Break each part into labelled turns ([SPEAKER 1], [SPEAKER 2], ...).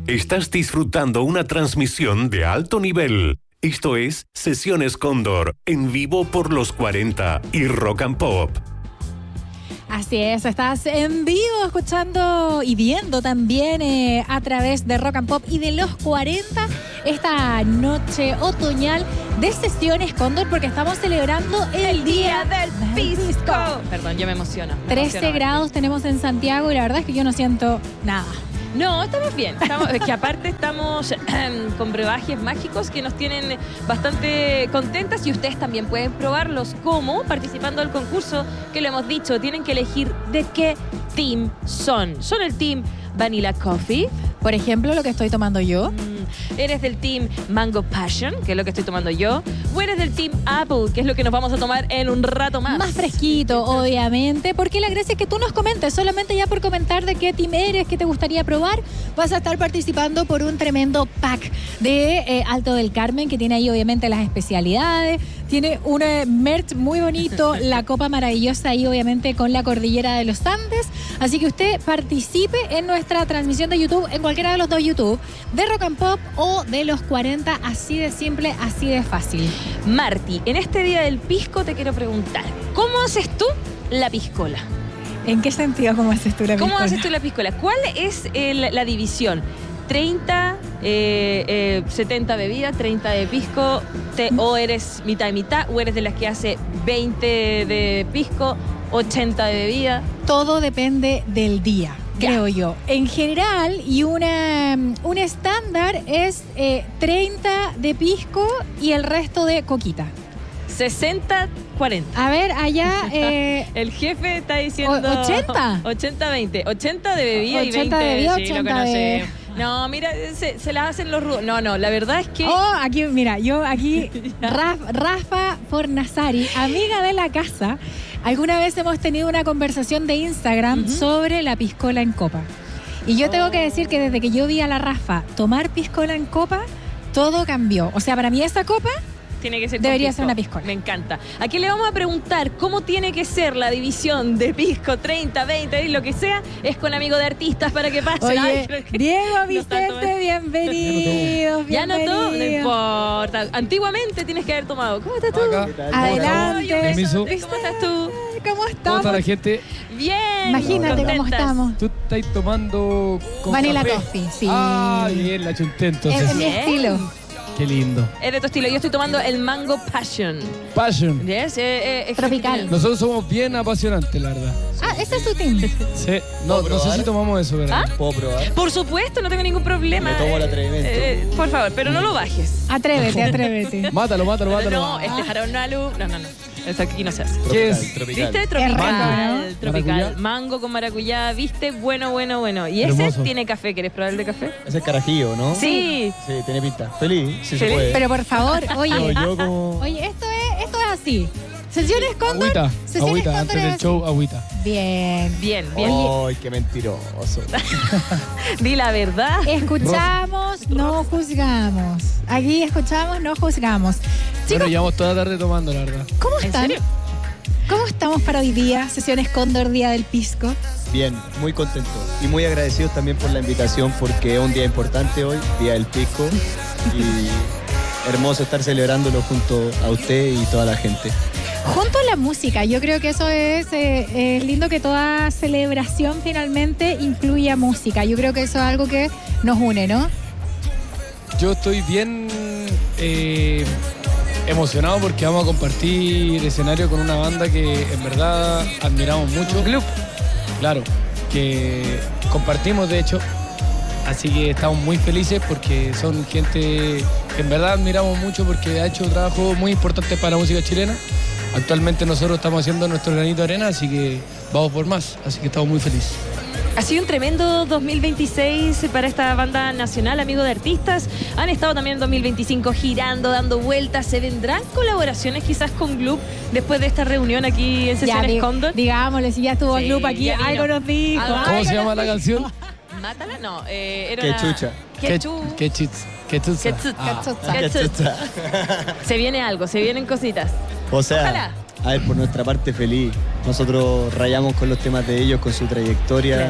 [SPEAKER 1] Estás disfrutando una transmisión de alto nivel. Esto es Sesiones Cóndor, en vivo por los 40 y Rock and Pop.
[SPEAKER 2] Así es, estás en vivo escuchando y viendo también a través de Rock and Pop y de los 40 esta noche otoñal de Sesiones Cóndor, porque estamos celebrando el Día del Pisco.
[SPEAKER 3] Perdón, yo me emociono.
[SPEAKER 2] 13 grados tenemos en Santiago y la verdad es que yo no siento nada.
[SPEAKER 3] No, estamos bien. Es que aparte estamos con brebajes mágicos que nos tienen bastante contentas y ustedes también pueden probarlos. ¿Cómo? Participando del concurso que lo hemos dicho. Tienen que elegir de qué team son. ¿Son el team Vanilla Coffee?
[SPEAKER 2] Por ejemplo, lo que estoy tomando yo.
[SPEAKER 3] ¿Eres del team Mango Passion, que es lo que estoy tomando yo? ¿O eres del team Apple, que es lo que nos vamos a tomar en un rato más?
[SPEAKER 2] Más fresquito, obviamente, porque la gracia es que tú nos comentes. Solamente ya por comentar de qué team eres, qué te gustaría probar, vas a estar participando por un tremendo pack de Alto del Carmen, que tiene ahí obviamente las especialidades. Tiene un merch muy bonito, la copa maravillosa ahí obviamente con la cordillera de los Andes. Así que usted participe en nuestra transmisión de YouTube, en cualquiera de los dos YouTube, de Rock and Pop o de los 40, así de simple, así de fácil.
[SPEAKER 3] Marti, en este Día del Pisco te quiero preguntar, ¿cómo haces tú la piscola?
[SPEAKER 2] ¿En qué sentido cómo haces tú la piscola?
[SPEAKER 3] ¿Cómo haces tú la piscola? ¿Cuál es la división? 30, 70 bebidas, 30 de pisco, o eres mitad y mitad, o eres de las que hace 20 de pisco, 80 de bebida.
[SPEAKER 2] Todo depende del día, creo yo. En general, y un estándar es 30 de pisco y el resto de coquita.
[SPEAKER 3] 60, 40.
[SPEAKER 2] A ver, allá...
[SPEAKER 3] el jefe está diciendo...
[SPEAKER 2] 80.
[SPEAKER 3] 80, 20. 80 de bebida
[SPEAKER 2] 80
[SPEAKER 3] y 20
[SPEAKER 2] de bebida,
[SPEAKER 3] sí,
[SPEAKER 2] 80
[SPEAKER 3] lo conoce.
[SPEAKER 2] de...
[SPEAKER 3] No, mira, se las hacen los rudos. No, la verdad es que...
[SPEAKER 2] Oh, aquí, mira, yo aquí, Rafa Fornazari, amiga de la casa, alguna vez hemos tenido una conversación de Instagram sobre la piscola en copa. Y yo tengo que decir que desde que yo vi a la Rafa tomar piscola en copa, todo cambió. O sea, para mí esa copa...
[SPEAKER 3] Tiene que ser
[SPEAKER 2] debería ser una piscola.
[SPEAKER 3] Me encanta. Aquí le vamos a preguntar cómo tiene que ser la división de pisco, 30, 20 y lo que sea. Es con Amigo de Artistas para que pase.
[SPEAKER 2] Oye, Diego Vicente, bienvenidos.
[SPEAKER 3] Ya no todo, no importa. Antiguamente tienes que haber tomado. ¿Cómo estás tú?
[SPEAKER 2] Adelante.
[SPEAKER 3] ¿Cómo estás tú?
[SPEAKER 2] ¿Cómo estamos?
[SPEAKER 4] ¿Cómo está la gente?
[SPEAKER 3] Bien.
[SPEAKER 2] Imagínate cómo estamos.
[SPEAKER 4] Tú estás tomando con
[SPEAKER 2] Vanilla
[SPEAKER 4] café.
[SPEAKER 2] Coffee, sí.
[SPEAKER 4] Ah, bien, la chunté entonces.
[SPEAKER 2] Es mi estilo.
[SPEAKER 4] Qué lindo.
[SPEAKER 3] Es de tu estilo. Yo estoy tomando el Mango Passion.
[SPEAKER 4] Passion.
[SPEAKER 3] Yes,
[SPEAKER 2] Tropical.
[SPEAKER 4] Nosotros somos bien apasionantes, la verdad.
[SPEAKER 2] Ah, ese es su team.
[SPEAKER 4] Sí. No sé si tomamos eso, ¿verdad?
[SPEAKER 5] ¿Puedo probar?
[SPEAKER 3] Por supuesto, no tengo ningún problema.
[SPEAKER 5] Me tomo el atrevimiento.
[SPEAKER 3] Por favor, pero no lo bajes.
[SPEAKER 2] Atrévete.
[SPEAKER 4] Mátalo.
[SPEAKER 3] No, este jarón no alu. No. Eso aquí no se hace.
[SPEAKER 4] ¿Qué es?
[SPEAKER 5] Tropical.
[SPEAKER 3] ¿Viste?
[SPEAKER 2] Tropical.
[SPEAKER 3] Tropical. Mango con maracuyá, ¿viste? Bueno. Y ese
[SPEAKER 4] Hermoso.
[SPEAKER 3] tiene café. ¿Querés probar el de café?
[SPEAKER 5] Es el carajillo, ¿no?
[SPEAKER 3] Sí.
[SPEAKER 5] Sí, tiene pinta. Feliz, sí se
[SPEAKER 3] Feliz.
[SPEAKER 5] puede.
[SPEAKER 2] Pero por favor, oye.
[SPEAKER 5] Yo como...
[SPEAKER 2] Oye, esto es así. Sesiones Cóndor.
[SPEAKER 4] Agüita, antes del show, agüita.
[SPEAKER 2] Bien.
[SPEAKER 3] Bien.
[SPEAKER 5] ¡Ay, qué mentiroso!
[SPEAKER 3] Di la verdad.
[SPEAKER 2] Escuchamos, no juzgamos. Aquí escuchamos, no juzgamos.
[SPEAKER 4] Bueno,
[SPEAKER 2] Chicos,
[SPEAKER 4] llevamos toda la tarde tomando, la verdad.
[SPEAKER 2] ¿cómo
[SPEAKER 3] ¿En
[SPEAKER 2] están?
[SPEAKER 3] serio?
[SPEAKER 2] ¿Cómo estamos para hoy día? Sesiones Cóndor, Día del Pisco.
[SPEAKER 5] Bien, muy contento. Y muy agradecidos también por la invitación porque es un día importante hoy, Día del Pisco. Y hermoso estar celebrándolo junto a usted y toda la gente.
[SPEAKER 2] Junto a la música, yo creo que eso es lindo, que toda celebración finalmente incluya música. Yo creo que eso es algo que nos une, ¿no?
[SPEAKER 4] Yo estoy bien emocionado porque vamos a compartir escenario con una banda que en verdad admiramos mucho.
[SPEAKER 3] Gloop.
[SPEAKER 4] Claro, que compartimos de hecho. Así que estamos muy felices porque son gente que en verdad admiramos mucho porque ha hecho un trabajo muy importante para la música chilena. Actualmente nosotros estamos haciendo nuestro granito de arena, así que vamos por más. Así que estamos muy felices.
[SPEAKER 3] Ha sido un tremendo 2026 para esta banda nacional, Amigo de Artistas. Han estado también en 2025 girando, dando vueltas. ¿Se vendrán colaboraciones quizás con Gloop después de esta reunión aquí en Sesiones Cóndor?
[SPEAKER 2] Digámosle, si ya estuvo
[SPEAKER 3] Sí,
[SPEAKER 2] Gloop aquí,
[SPEAKER 3] ya vino.
[SPEAKER 2] algo nos dijo.
[SPEAKER 4] ¿Cómo se llama la canción?
[SPEAKER 3] ¿Mátala? No, era
[SPEAKER 5] Qué
[SPEAKER 3] una...
[SPEAKER 5] chucha.
[SPEAKER 3] Qué chu...
[SPEAKER 4] Qué chutza.
[SPEAKER 3] Qué chucha. Qué chucha. Se viene algo, se vienen cositas.
[SPEAKER 5] O sea,
[SPEAKER 3] Ojalá.
[SPEAKER 5] a ver, por nuestra parte feliz. Nosotros rayamos con los temas de ellos, con su trayectoria.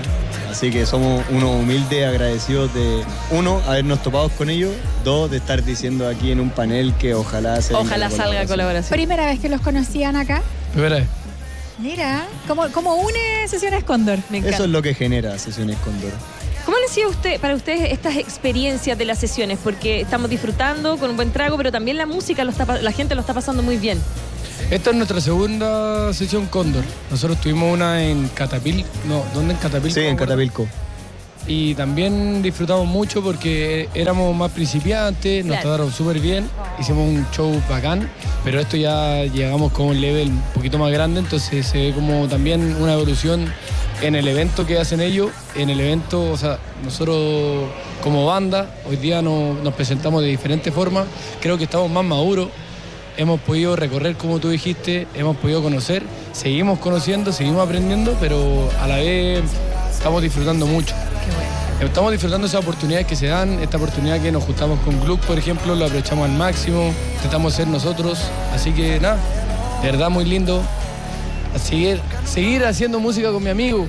[SPEAKER 5] Así que somos unos humildes agradecidos de, uno, habernos topado con ellos, dos, de estar diciendo aquí en un panel que ojalá
[SPEAKER 3] salga colaboración.
[SPEAKER 2] ¿Primera vez que los conocían acá?
[SPEAKER 4] Primera vez.
[SPEAKER 2] Mira, ¿cómo une Sesiones Cóndor?
[SPEAKER 3] Me encanta.
[SPEAKER 5] Eso es lo que genera Sesiones Cóndor.
[SPEAKER 3] ¿Cómo han sido para ustedes estas experiencias de las sesiones? Porque estamos disfrutando con un buen trago, pero también la música, la gente lo está pasando muy bien.
[SPEAKER 4] Esta es nuestra segunda sesión Cóndor. Nosotros tuvimos una en Catapilco. No, ¿dónde? En Catapilco.
[SPEAKER 5] Sí, en Catapilco.
[SPEAKER 4] Y también disfrutamos mucho porque éramos más principiantes, nos trataron súper bien, hicimos un show bacán, pero esto ya llegamos con un level un poquito más grande, entonces se ve como también una evolución en el evento que hacen ellos, en el evento, o sea, nosotros como banda, hoy día nos presentamos de diferentes formas, creo que estamos más maduros, hemos podido recorrer como tú dijiste, hemos podido conocer, seguimos conociendo, seguimos aprendiendo, pero a la vez estamos disfrutando mucho. Estamos disfrutando esas oportunidades que se dan, esta oportunidad que nos juntamos con Gluck, por ejemplo, lo aprovechamos al máximo, intentamos ser nosotros, así que nada, de verdad muy lindo. A seguir haciendo música con mi amigo.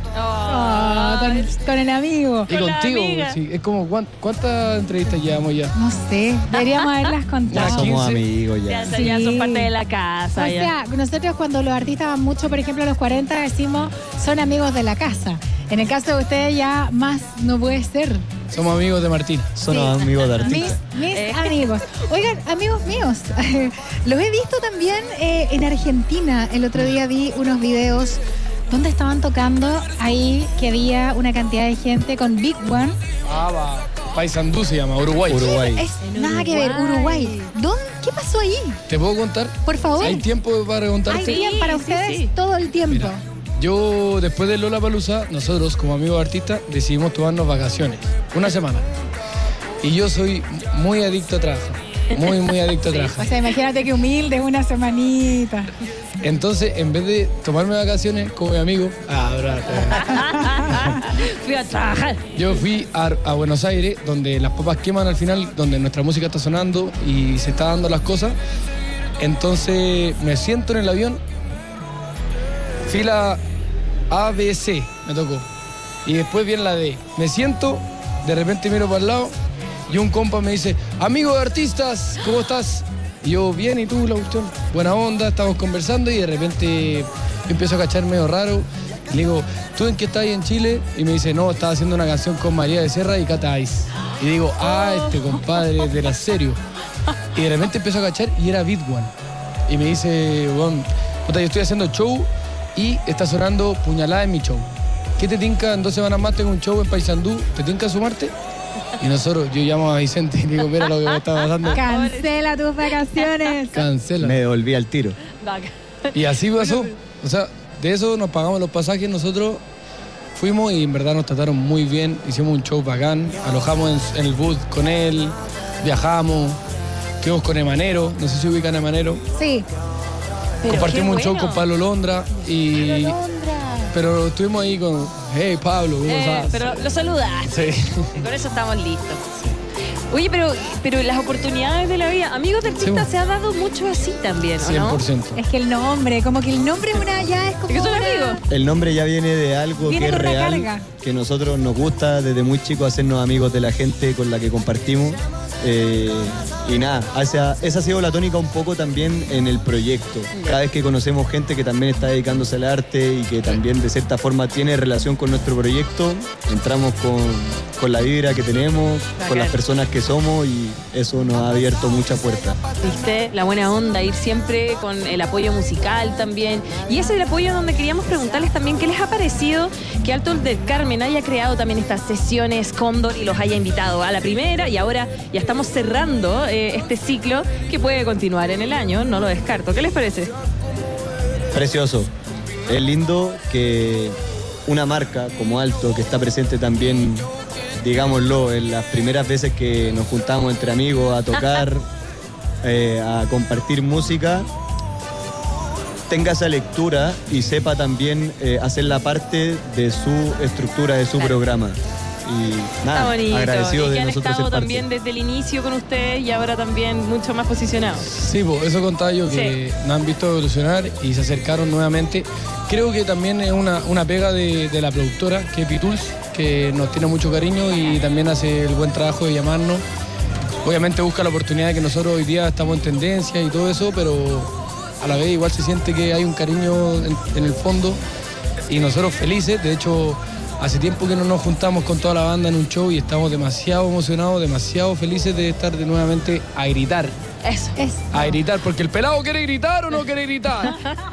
[SPEAKER 2] Con el amigo.
[SPEAKER 4] Y contigo, sí, es como, ¿cuántas entrevistas llevamos ya?
[SPEAKER 2] No sé, deberíamos haberlas contado.
[SPEAKER 5] Ya somos amigos
[SPEAKER 3] Ya son parte de la casa.
[SPEAKER 2] O sea, nosotros cuando los artistas van mucho, por ejemplo, a los 40, decimos, son amigos de la casa. En el caso de ustedes ya más no puede ser.
[SPEAKER 4] Somos amigos de Martín.
[SPEAKER 5] Somos amigos de artistas.
[SPEAKER 2] Mis amigos. Oigan, amigos míos, los he visto también en Argentina. El otro día vi unos videos donde estaban tocando ahí, que había una cantidad de gente con Big One.
[SPEAKER 4] Paysandú se llama, Uruguay.
[SPEAKER 2] Es nada que ver, Uruguay. ¿Qué pasó ahí?
[SPEAKER 4] ¿Te puedo contar?
[SPEAKER 2] Por favor.
[SPEAKER 4] ¿Hay tiempo para contarte?
[SPEAKER 2] Hay tiempo para ustedes todo el tiempo.
[SPEAKER 4] Mira, yo, después de Lollapalooza, nosotros como amigos artistas decidimos tomarnos vacaciones, una semana. Y yo soy muy adicto a trabajar, muy adicto a trabajar.
[SPEAKER 2] O sea, imagínate que humilde, una semanita.
[SPEAKER 4] Entonces, en vez de tomarme vacaciones con mi amigo,
[SPEAKER 3] fui a trabajar.
[SPEAKER 4] Yo fui a Buenos Aires, donde las papas queman al final, donde nuestra música está sonando y se está dando las cosas. Entonces, me siento en el avión, fila A, B, C me tocó. Y después viene la D. Me siento, de repente miro para el lado y un compa me dice, amigo de artistas, ¿cómo estás? Y yo, bien, ¿y tú, la cuestión? Buena onda, estamos conversando y de repente empiezo a cachar medio raro. Y le digo, ¿tú en qué estás ahí en Chile? Y me dice, no, estaba haciendo una canción con María Becerra y Cata Ice. Y digo, este compadre es de la serio. Y de repente empiezo a cachar y era Beat One. Y me dice, bueno, puta, yo estoy haciendo show y está sonando Puñalada en mi show. ¿Qué te tinca? En 2 semanas más tengo un show en Paysandú. ¿Te tinca sumarte? Y nosotros, yo llamo a Vicente y le digo, mira lo que me está pasando.
[SPEAKER 2] Cancela tus vacaciones.
[SPEAKER 4] Cancela.
[SPEAKER 5] Me devolví al tiro.
[SPEAKER 4] Y así pasó. O sea, de eso nos pagamos los pasajes. Nosotros fuimos y en verdad nos trataron muy bien. Hicimos un show bacán. Alojamos en el bus con él. Viajamos. Quedamos con Emanero. No sé si ubican a Emanero.
[SPEAKER 2] Sí.
[SPEAKER 4] Compartimos un show con Pablo Londra. Pero estuvimos ahí con, hey Pablo, ¿cómo estás?
[SPEAKER 3] Pero lo saludaste.
[SPEAKER 4] Sí.
[SPEAKER 3] Con eso estamos listos. Oye, pero las oportunidades de la vida, amigos de artistas,
[SPEAKER 4] Sí.
[SPEAKER 3] se ha dado mucho así también, ¿o no?
[SPEAKER 4] 100%.
[SPEAKER 2] Es que el nombre, como que el nombre ya es como.
[SPEAKER 3] Es que son
[SPEAKER 2] una-
[SPEAKER 3] amigos.
[SPEAKER 5] El nombre ya viene de algo
[SPEAKER 2] Viene
[SPEAKER 5] que es
[SPEAKER 2] con una
[SPEAKER 5] real,
[SPEAKER 2] carga.
[SPEAKER 5] que nosotros nos gusta desde muy chicos hacernos amigos de la gente con la que compartimos. Y nada, esa ha sido la tónica un poco también en el proyecto. Cada vez que conocemos gente que también está dedicándose al arte y que también de cierta forma tiene relación con nuestro proyecto, entramos con la vibra que tenemos, con las personas que somos y eso nos ha abierto muchas puertas.
[SPEAKER 3] ¿Viste? La buena onda, ir siempre con el apoyo musical también. Y ese es el apoyo donde queríamos preguntarles también qué les ha parecido que Alto del Carmen haya creado también estas sesiones Cóndor y los haya invitado a la primera y ahora ya estamos cerrando este ciclo que puede continuar en el año, no lo descarto. ¿Qué les parece?
[SPEAKER 5] Precioso. Es lindo que una marca como Alto, que está presente también, digámoslo, en las primeras veces que nos juntamos entre amigos a tocar, a compartir música, tenga esa lectura y sepa también hacer la parte de su estructura, de su programa. y
[SPEAKER 3] Está
[SPEAKER 5] nada,
[SPEAKER 3] bonito.
[SPEAKER 5] agradecido
[SPEAKER 3] Y que
[SPEAKER 5] de
[SPEAKER 3] han
[SPEAKER 5] nosotros
[SPEAKER 3] estado
[SPEAKER 5] ser parte.
[SPEAKER 3] también desde el inicio con ustedes y ahora también mucho más posicionados.
[SPEAKER 4] Sí, pues eso contaba yo, que nos han visto evolucionar y se acercaron nuevamente. Creo que también es una pega de la productora, que es Pituls, que nos tiene mucho cariño y también hace el buen trabajo de llamarnos. Obviamente busca la oportunidad de que nosotros hoy día estamos en tendencia y todo eso, pero a la vez igual se siente que hay un cariño en el fondo y nosotros felices. De hecho, hace tiempo que no nos juntamos con toda la banda en un show y estamos demasiado emocionados, demasiado felices de estar nuevamente a gritar.
[SPEAKER 3] Eso.
[SPEAKER 4] A gritar, porque el pelado quiere gritar o no quiere gritar.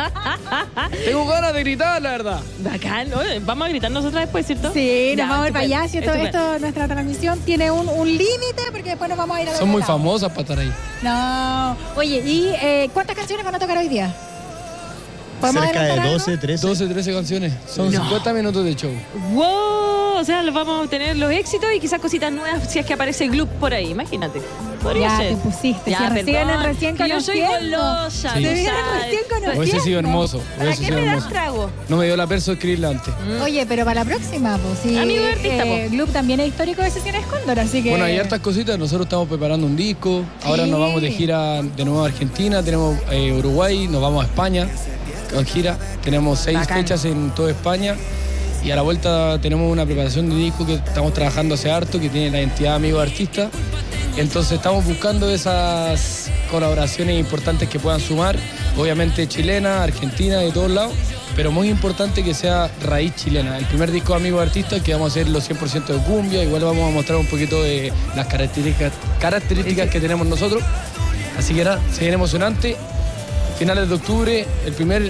[SPEAKER 4] Tengo ganas de gritar, la verdad.
[SPEAKER 3] Bacán. Oye, vamos a gritar nosotras después, ¿cierto?
[SPEAKER 2] Sí,
[SPEAKER 3] Ya,
[SPEAKER 2] nos vamos a ir para allá. Si
[SPEAKER 3] estupendo.
[SPEAKER 2] esto, nuestra transmisión tiene un límite, porque después nos vamos a ir a
[SPEAKER 4] Son muy famosas para estar ahí.
[SPEAKER 2] No. Oye, ¿y cuántas canciones van a tocar hoy día? ¿Podemos
[SPEAKER 5] Cerca de
[SPEAKER 2] adelantar
[SPEAKER 5] 12, 13.
[SPEAKER 4] 12, 13 canciones. Son
[SPEAKER 3] No.
[SPEAKER 4] 50 minutos de show.
[SPEAKER 3] ¡Wow! O sea, vamos a obtener los éxitos y quizás cositas nuevas si es que aparece Gloop por ahí. Imagínate. Podría
[SPEAKER 2] Ya
[SPEAKER 3] ser.
[SPEAKER 2] te pusiste.
[SPEAKER 3] Ya,
[SPEAKER 2] si recién
[SPEAKER 3] perdón.
[SPEAKER 2] recién
[SPEAKER 3] Que yo soy
[SPEAKER 2] conociendo.
[SPEAKER 3] golosa.
[SPEAKER 4] Sí.
[SPEAKER 2] Te
[SPEAKER 3] tú
[SPEAKER 2] vienen
[SPEAKER 3] sabes.
[SPEAKER 2] recién conociendo.
[SPEAKER 4] Hubiese sido hermoso.
[SPEAKER 3] ¿Para
[SPEAKER 4] Hubiese
[SPEAKER 3] qué
[SPEAKER 4] sido
[SPEAKER 3] me das
[SPEAKER 4] hermoso.
[SPEAKER 3] trago?
[SPEAKER 4] No me dio la perso de escribirla antes.
[SPEAKER 2] Oye, pero para la próxima, pues sí.
[SPEAKER 3] Amigo de artista, po.
[SPEAKER 2] Gloop también es histórico de Sesiones Cóndor, así que.
[SPEAKER 4] Bueno, hay hartas cositas. Nosotros estamos preparando un disco. Ahora nos vamos de gira de nuevo a Argentina. Tenemos Uruguay. Nos vamos a España con gira. Tenemos 6
[SPEAKER 3] Bacán.
[SPEAKER 4] fechas en toda España. Y a la vuelta tenemos una preparación de disco que estamos trabajando hace harto, que tiene la identidad Amigo Artista. Entonces estamos buscando esas colaboraciones importantes que puedan sumar. Obviamente chilena, argentina, de todos lados. Pero muy importante que sea raíz chilena. El primer disco de Amigo Artista, que vamos a hacer los 100% de cumbia. Igual vamos a mostrar un poquito de las características que tenemos nosotros. Así que nada, se viene emocionante. Finales de octubre, el primer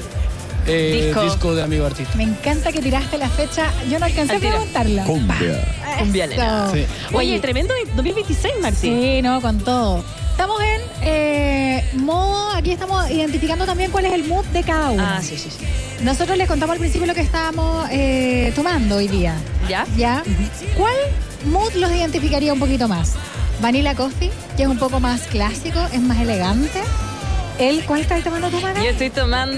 [SPEAKER 4] disco de Amigo Artista.
[SPEAKER 2] Me encanta que tiraste la fecha. Yo no alcancé a
[SPEAKER 3] Al tiro.
[SPEAKER 2] preguntarla.
[SPEAKER 5] Cumbia.
[SPEAKER 3] Cumbia
[SPEAKER 2] Eso.
[SPEAKER 3] nena.
[SPEAKER 4] Sí.
[SPEAKER 3] Oye, tremendo 2026, Marci.
[SPEAKER 2] Sí, no, con todo. Estamos en modo, aquí estamos identificando también cuál es el mood de cada uno.
[SPEAKER 3] Ah, sí.
[SPEAKER 2] Nosotros les contamos al principio lo que estábamos tomando hoy día.
[SPEAKER 3] ¿Ya?
[SPEAKER 2] ¿Ya? ¿Cuál mood los identificaría un poquito más? Vanilla Coffee, que es un poco más clásico, es más elegante. ¿Cuál estás tomando tú, Mana?
[SPEAKER 3] Yo estoy tomando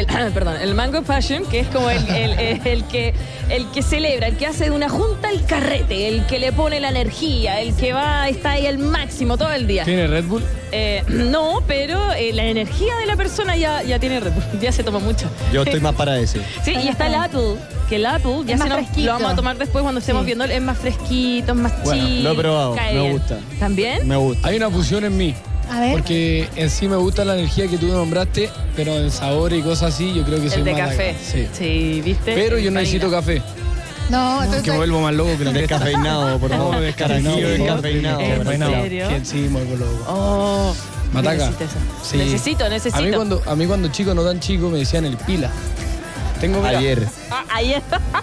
[SPEAKER 3] el Mango Passion, que es como el que celebra, el que hace de una junta el carrete, el que le pone la energía, el que está ahí al máximo todo el día.
[SPEAKER 4] ¿Tiene Red Bull?
[SPEAKER 3] No, pero la energía de la persona ya tiene Red Bull, ya se toma mucho.
[SPEAKER 5] Yo estoy más para ese.
[SPEAKER 3] Sí, y está el Apple, que el Apple ya
[SPEAKER 2] Es más
[SPEAKER 3] lo
[SPEAKER 2] fresquito.
[SPEAKER 3] vamos a tomar después cuando estemos
[SPEAKER 2] Sí.
[SPEAKER 3] viendo, es más fresquito, es más
[SPEAKER 5] Bueno,
[SPEAKER 3] chill.
[SPEAKER 5] lo he probado,
[SPEAKER 3] cae
[SPEAKER 5] me
[SPEAKER 3] bien.
[SPEAKER 5] gusta.
[SPEAKER 3] ¿También?
[SPEAKER 5] Me gusta.
[SPEAKER 4] Hay una fusión en mí.
[SPEAKER 2] A ver.
[SPEAKER 4] Porque en sí me gusta la energía que tú nombraste, pero en sabor y cosas así, yo creo que soy
[SPEAKER 3] El de
[SPEAKER 4] más
[SPEAKER 3] café.
[SPEAKER 4] Sí.
[SPEAKER 3] Sí, ¿viste?
[SPEAKER 4] Pero yo
[SPEAKER 3] Vanilla.
[SPEAKER 4] necesito café,
[SPEAKER 2] No, entonces.
[SPEAKER 4] que me vuelvo más loco que la cresta.
[SPEAKER 5] Descafeinado, por favor.
[SPEAKER 4] Descafeinado,
[SPEAKER 5] Carajillo
[SPEAKER 4] por favor.
[SPEAKER 5] descafeinado.
[SPEAKER 3] ¿En
[SPEAKER 5] Descafeinado.
[SPEAKER 3] serio?
[SPEAKER 4] Que sí, me vuelvo loco.
[SPEAKER 3] Oh,
[SPEAKER 4] Mataca.
[SPEAKER 3] necesito eso.
[SPEAKER 4] Sí.
[SPEAKER 3] Necesito.
[SPEAKER 4] A mí cuando chico, no tan chico, me decían el pila. Mira,
[SPEAKER 5] Ayer.
[SPEAKER 3] Ayer.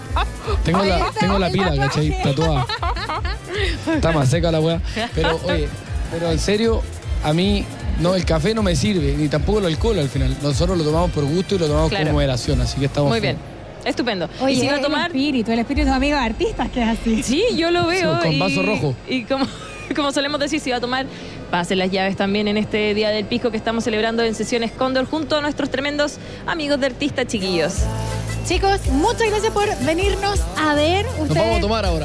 [SPEAKER 4] Tengo la pila, ¿cachai? Tatuada. Está más seca la weá. Pero, oye, en serio, a mí no, el café no me sirve, ni tampoco el alcohol al final. Nosotros lo tomamos por gusto y lo tomamos
[SPEAKER 3] Claro.
[SPEAKER 4] con moderación, así que estamos
[SPEAKER 3] Muy
[SPEAKER 4] bien.
[SPEAKER 3] bien. Estupendo.
[SPEAKER 2] Oye,
[SPEAKER 3] y si va a
[SPEAKER 2] el
[SPEAKER 3] tomar.
[SPEAKER 2] espíritu de amigos artistas que es así.
[SPEAKER 3] Sí, yo lo veo.
[SPEAKER 4] Sí, con vaso rojo.
[SPEAKER 3] Y como solemos decir, si va a tomar, pase las llaves también en este Día del Pisco que estamos celebrando en Sesiones Cóndor junto a nuestros tremendos amigos de artistas chiquillos.
[SPEAKER 2] Chicos, muchas gracias por venirnos a ver.
[SPEAKER 4] Nos
[SPEAKER 2] Ustedes,
[SPEAKER 4] vamos a tomar ahora.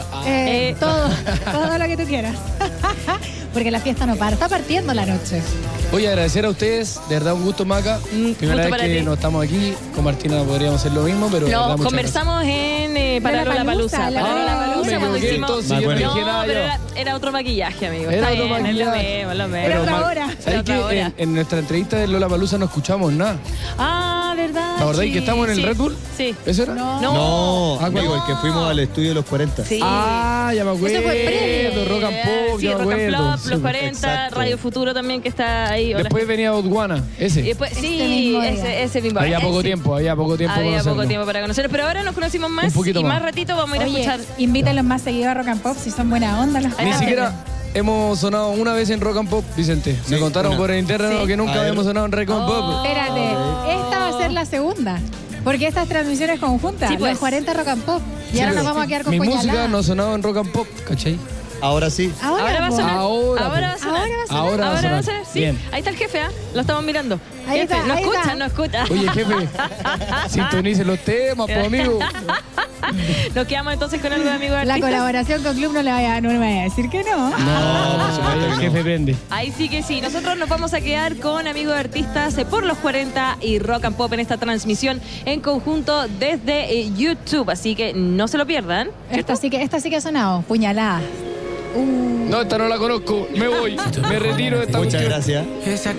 [SPEAKER 2] todo lo que tú quieras. Porque la fiesta no para, está partiendo la noche.
[SPEAKER 4] Oye, agradecer a ustedes, de verdad un gusto, Maca.
[SPEAKER 3] Gusto
[SPEAKER 4] Primera vez
[SPEAKER 3] para
[SPEAKER 4] que
[SPEAKER 3] ti.
[SPEAKER 4] nos estamos aquí, con Martina podríamos hacer lo mismo, pero de verdad,
[SPEAKER 3] Lo
[SPEAKER 4] muchas
[SPEAKER 3] conversamos para
[SPEAKER 2] Lollapalooza,
[SPEAKER 3] Lollapalooza.
[SPEAKER 2] la
[SPEAKER 3] Para
[SPEAKER 2] Lollapalooza,
[SPEAKER 3] Lollapalooza
[SPEAKER 4] me
[SPEAKER 3] cuando
[SPEAKER 4] equivoqué,
[SPEAKER 3] hicimos.
[SPEAKER 4] entonces
[SPEAKER 5] Me
[SPEAKER 4] yo no
[SPEAKER 5] acuerdo.
[SPEAKER 4] dije
[SPEAKER 3] No,
[SPEAKER 4] nada
[SPEAKER 3] pero
[SPEAKER 4] yo.
[SPEAKER 3] era otro maquillaje, amigo.
[SPEAKER 4] Era
[SPEAKER 3] Está
[SPEAKER 4] otro
[SPEAKER 3] bien,
[SPEAKER 4] maquillaje.
[SPEAKER 3] es lo mismo.
[SPEAKER 2] Era
[SPEAKER 4] Pero,
[SPEAKER 2] otra
[SPEAKER 4] Mar-
[SPEAKER 2] hora.
[SPEAKER 4] ¿Sabes
[SPEAKER 3] Era
[SPEAKER 4] que
[SPEAKER 3] otra hora.
[SPEAKER 4] en nuestra entrevista de Lollapalooza no escuchamos nada?
[SPEAKER 3] Ah, ¿verdad?
[SPEAKER 4] ¿Te acordás
[SPEAKER 3] sí,
[SPEAKER 4] que estamos en el
[SPEAKER 3] sí.
[SPEAKER 4] Red Bull?
[SPEAKER 3] Sí.
[SPEAKER 4] ¿Eso era?
[SPEAKER 3] No.
[SPEAKER 5] No,
[SPEAKER 4] Ah,
[SPEAKER 5] amigo,
[SPEAKER 4] ¿cuál?
[SPEAKER 5] el que fuimos al estudio de los 40.
[SPEAKER 3] Sí.
[SPEAKER 4] Ah, ya me acuerdo.
[SPEAKER 2] Eso fue previo.
[SPEAKER 4] Rock and Pop,
[SPEAKER 3] Sí,
[SPEAKER 4] ya me
[SPEAKER 3] Rock and
[SPEAKER 4] acuerdo.
[SPEAKER 3] Flop,
[SPEAKER 4] Sí,
[SPEAKER 3] los 40,
[SPEAKER 5] exacto.
[SPEAKER 3] Radio Futuro también que está ahí. Hola.
[SPEAKER 4] Después venía Otguana,
[SPEAKER 3] Y
[SPEAKER 4] ese.
[SPEAKER 3] después, sí,
[SPEAKER 2] Ese mismo día.
[SPEAKER 3] ese mismo.
[SPEAKER 4] Había poco
[SPEAKER 3] Ese.
[SPEAKER 4] tiempo
[SPEAKER 3] Había
[SPEAKER 4] conocerlo.
[SPEAKER 3] poco tiempo para conocer, pero ahora nos conocimos más
[SPEAKER 4] Un poquito
[SPEAKER 3] y más
[SPEAKER 4] más.
[SPEAKER 3] ratito vamos a ir a
[SPEAKER 2] Oye,
[SPEAKER 3] escuchar.
[SPEAKER 2] invítenlos más seguido a Rock and Pop si son buena onda. Los
[SPEAKER 3] Ni
[SPEAKER 4] Ni
[SPEAKER 2] cabros.
[SPEAKER 4] siquiera hemos sonado una vez en Rock and Pop, Vicente. Me
[SPEAKER 5] Sí,
[SPEAKER 4] contaron
[SPEAKER 5] una.
[SPEAKER 4] por el interno
[SPEAKER 3] Sí.
[SPEAKER 4] que nunca
[SPEAKER 5] A ver.
[SPEAKER 4] habíamos sonado en Rock and Pop.
[SPEAKER 2] Espérate, esta va a ser la segunda. Porque esta es transmisiones conjuntas.
[SPEAKER 3] Sí, pues.
[SPEAKER 2] Los 40 Rock and Pop. Y ahora nos vamos a quedar con
[SPEAKER 4] Mi
[SPEAKER 2] Coñalá.
[SPEAKER 4] música no ha sonado en Rock and Pop, ¿cachai?
[SPEAKER 5] Ahora sí.
[SPEAKER 3] Ahora va a sonar.
[SPEAKER 4] Ahora,
[SPEAKER 3] Ahora va a sonar.
[SPEAKER 4] Ahora va a sonar.
[SPEAKER 3] Sí.
[SPEAKER 4] Bien.
[SPEAKER 3] Ahí está el jefe, ¿ah? Lo estamos mirando.
[SPEAKER 2] Ahí
[SPEAKER 3] Jefe,
[SPEAKER 2] está,
[SPEAKER 3] no
[SPEAKER 2] ahí
[SPEAKER 3] escucha,
[SPEAKER 2] está.
[SPEAKER 3] no escucha.
[SPEAKER 4] Oye, jefe, sintonice los temas, pues, amigo.
[SPEAKER 3] Nos quedamos entonces con algo de Amigos
[SPEAKER 2] La
[SPEAKER 3] Artistas.
[SPEAKER 2] colaboración con Club no me vaya a decir que no.
[SPEAKER 4] No, el jefe vende.
[SPEAKER 3] Ahí sí que sí. Nosotros nos vamos a quedar con Amigos Artistas por los 40 y Rock and Pop en esta transmisión en conjunto desde YouTube. Así que no se lo pierdan.
[SPEAKER 2] Esta sí que ha sonado. Puñalada.
[SPEAKER 4] No, esta no la conozco. Me voy. Me retiro de esta
[SPEAKER 5] Muchas
[SPEAKER 4] cuestión.
[SPEAKER 5] gracias.